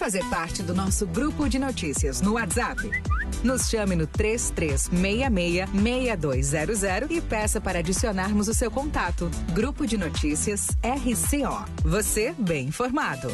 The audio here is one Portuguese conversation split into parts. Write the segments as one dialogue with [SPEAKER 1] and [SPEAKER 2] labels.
[SPEAKER 1] fazer parte do nosso grupo de notícias no WhatsApp? Nos chame no 3366-6200 e peça para adicionarmos o seu contato. Grupo de Notícias RCO. Você bem informado.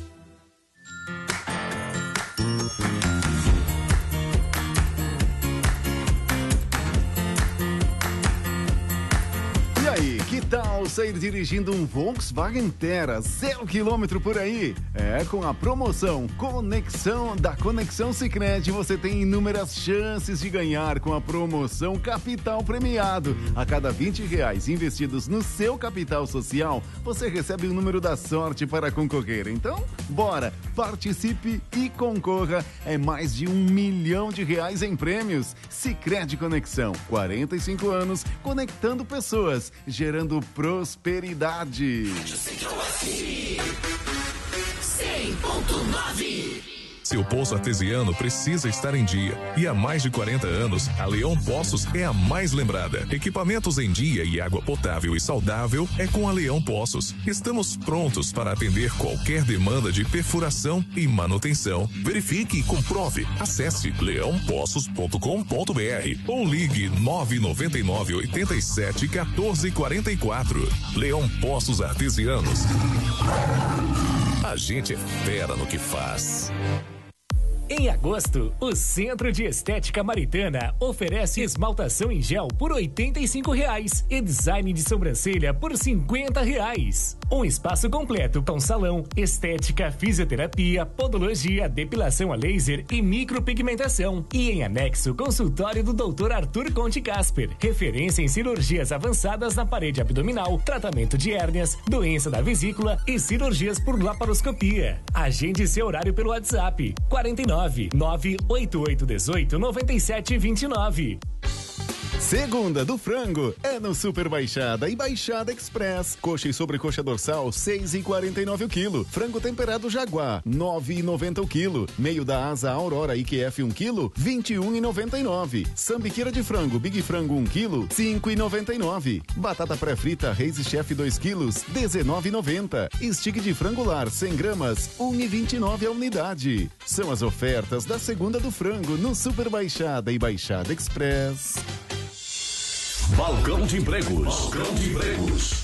[SPEAKER 2] E aí, que tal sair dirigindo um Volkswagen Terra 0 km por aí? Com a promoção Conexão Sicredi, você tem inúmeras chances de ganhar com a promoção Capital Premiado. A cada R$20 investidos no seu capital social, você recebe o número da sorte para concorrer. Então, bora, participe e concorra. É mais de R$1 milhão em prêmios. Sicredi Conexão, 45 anos, conectando pessoas, gerando prosperidade.
[SPEAKER 3] 100.9. Seu poço artesiano precisa estar em dia. E há mais de 40 anos, a Leão Poços é a mais lembrada. Equipamentos em dia e água potável e saudável é com a Leão Poços. Estamos prontos para atender qualquer demanda de perfuração e manutenção. Verifique e comprove. Acesse leãopoços.com.br ou ligue 999 87 14 44. Leão Poços Artesianos. A gente é fera no que faz.
[SPEAKER 4] Em agosto, o Centro de Estética Maritana oferece esmaltação em gel por R$85 e design de sobrancelha por R$50. Um espaço completo com salão, estética, fisioterapia, podologia, depilação a laser e micropigmentação. E em anexo, consultório do Dr. Arthur Conte Casper, referência em cirurgias avançadas na parede abdominal, tratamento de hérnias, doença da vesícula e cirurgias por laparoscopia. Agende seu horário pelo WhatsApp 49 98818 9729.
[SPEAKER 2] Segunda do frango é no Super Baixada e Baixada Express. Coxa e sobrecoxa dorsal, 6,49 o quilo. Frango temperado Jaguar, 9,90 o quilo. Meio da asa Aurora IQF 1 quilo, 21,99. Sambiqueira de frango Big Frango 1 quilo, 5,99. Batata pré-frita Reis Chef 2 quilos, 19,90. Stick de frango lar 100 gramas, 1,29 a unidade. São as ofertas da Segunda do Frango no Super Baixada e Baixada Express.
[SPEAKER 3] Balcão de Empregos. Balcão de Empregos.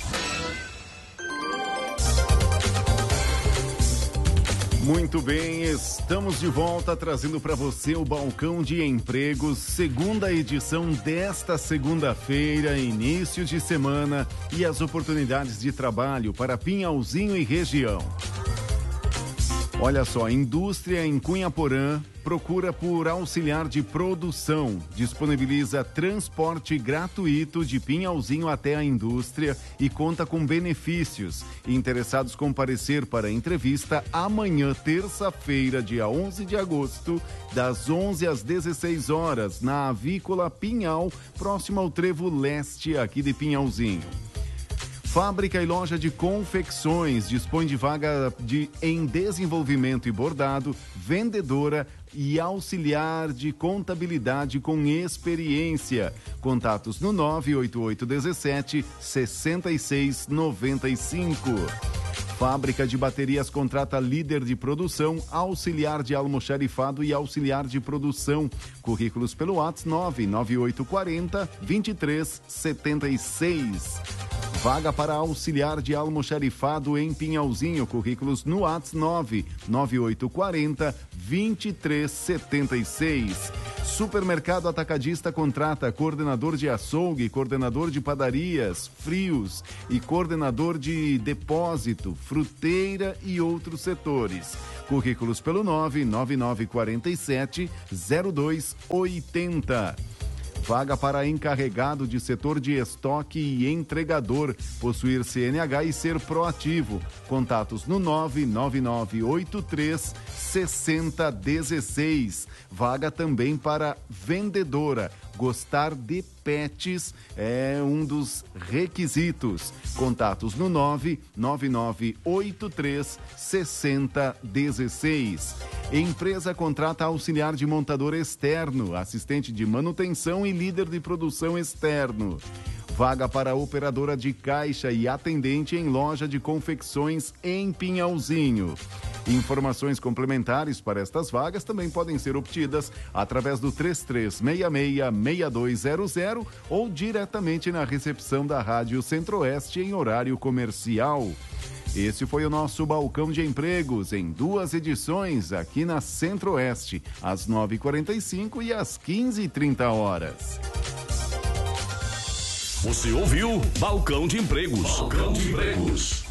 [SPEAKER 2] Muito bem, estamos de volta trazendo para você o Balcão de Empregos, segunda edição desta segunda-feira, início de semana, e as oportunidades de trabalho para Pinhalzinho e região. Olha só, indústria em Cunhaporã procura por auxiliar de produção, disponibiliza transporte gratuito de Pinhalzinho até a indústria e conta com benefícios. Interessados comparecer para a entrevista amanhã, terça-feira, dia 11 de agosto, das 11 às 16 horas, na Avícola Pinhal, próximo ao Trevo Leste, aqui de Pinhalzinho. Fábrica e loja de confecções, dispõe de vaga em desenvolvimento e bordado, vendedora e auxiliar de contabilidade com experiência. Contatos no 98817 6695. Fábrica de baterias contrata líder de produção, auxiliar de almoxarifado e auxiliar de produção. Currículos pelo WhatsApp 99840 2376. Vaga para auxiliar de almoxarifado em Pinhalzinho. Currículos no WhatsApp 99840 2376. Supermercado Atacadista contrata coordenador de açougue, coordenador de padarias, frios e coordenador de depósito, fruteira e outros setores. Currículos pelo 99947 0280. Vaga para encarregado de setor de estoque e entregador, possuir CNH e ser proativo. Contatos no 99983 6016. Vaga também para vendedora. Gostar de pets é um dos requisitos. Contatos no 99983 6016. Empresa contrata auxiliar de montador externo, assistente de manutenção e líder de produção externo. Vaga para operadora de caixa e atendente em loja de confecções em Pinhalzinho. Informações complementares para estas vagas também podem ser obtidas através do 3366-6200 ou diretamente na recepção da Rádio Centro-Oeste em horário comercial. Esse foi o nosso Balcão de Empregos, em 2 edições, aqui na Centro-Oeste, às 9h45 e às 15h30.
[SPEAKER 5] Você ouviu Balcão de Empregos. Balcão de Empregos.